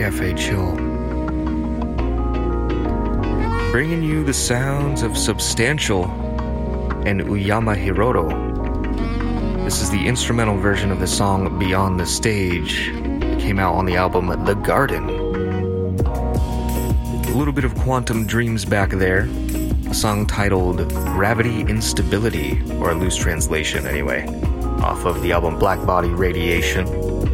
Cafe Chill. Bringing you the sounds of Substantial and Uyama Hiroto. This is the instrumental version of the song Beyond the Stage. It came out on the album The Garden. A little bit of Quantum Dreams back there. A song titled Gravity Instability, or a loose translation anyway, off of the album Black Body Radiation.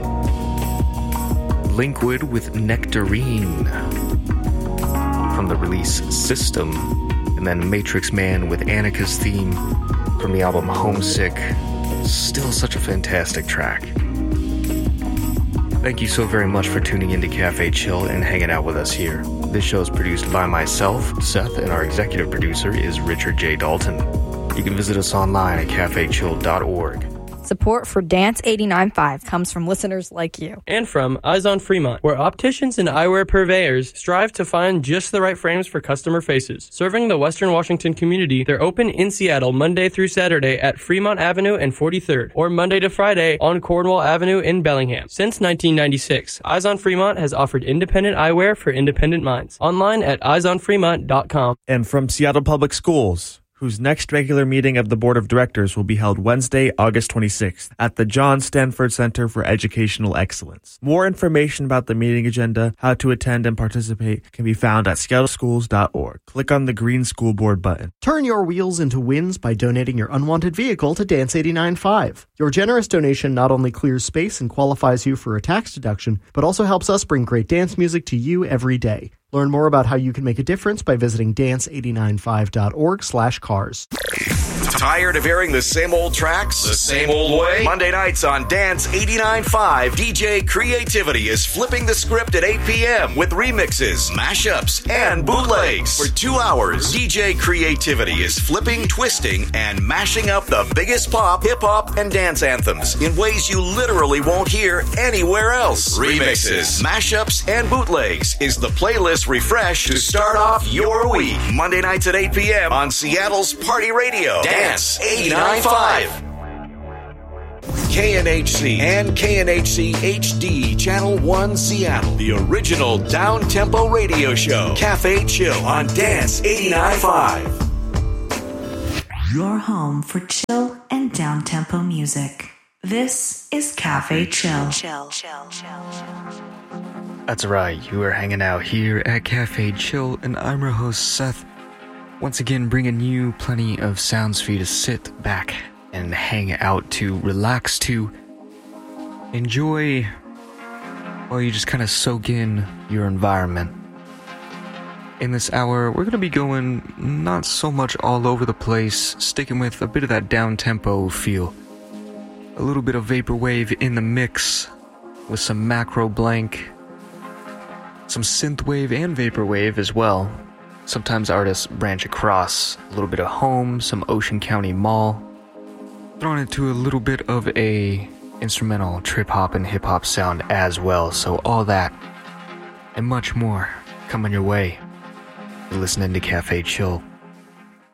Linkwood with Nectarine from the release System, and then Matrix Man with Annika's theme from the album Homesick. Still such a fantastic track. Thank you so very much for tuning into Cafe Chill and hanging out with us here. This show is produced by myself, Seth, and our executive producer is Richard J. Dalton. You can visit us online at cafechill.org. Support for Dance 89.5 comes from listeners like you. And from Eyes on Fremont, where opticians and eyewear purveyors strive to find just the right frames for customer faces. Serving the Western Washington community, they're open in Seattle Monday through Saturday at Fremont Avenue and 43rd, or Monday to Friday on Cornwall Avenue in Bellingham. Since 1996, Eyes on Fremont has offered independent eyewear for independent minds. Online at eyesonfremont.com. And from Seattle Public Schools, whose next regular meeting of the Board of Directors will be held Wednesday, August 26th at the John Stanford Center for Educational Excellence. More information about the meeting agenda, how to attend and participate can be found at seattleschools.org. Click on the green school board button. Turn your wheels into wins by donating your unwanted vehicle to Dance 89.5. Your generous donation not only clears space and qualifies you for a tax deduction, but also helps us bring great dance music to you every day. Learn more about how you can make a difference by visiting dance895.org/cars. Tired of hearing the same old tracks, the same old way? Monday nights on Dance 89.5, DJ Creativity is flipping the script at 8 p.m. with remixes, mashups, and bootlegs. For 2 hours, DJ Creativity is flipping, twisting, and mashing up the biggest pop, hip-hop, and dance anthems in ways you literally won't hear anywhere else. Remixes, mashups, and bootlegs is the playlist refresh to start off your week. Monday nights at 8 p.m. on Seattle's Party Radio. Dance 89.5. KNHC and KNHC HD Channel 1 Seattle. The original down-tempo radio show. Cafe Chill on Dance 89.5. Your home for chill and down-tempo music. This is Cafe Chill. That's right, you are hanging out here at Cafe Chill, and I'm your host, Seth. Once again, bringing you plenty of sounds for you to sit back and hang out to, relax to, enjoy, while you just kind of soak in your environment. In this hour, we're going to be going not so much all over the place, sticking with a bit of that down-tempo feel. A little bit of vaporwave in the mix, with some macro blank, some synthwave and vaporwave as well. Sometimes artists branch across a little bit of home, some Ocean County Mall, thrown into a little bit of a instrumental trip hop and hip hop sound as well. So all that and much more coming your way. You're listening to Cafe Chill.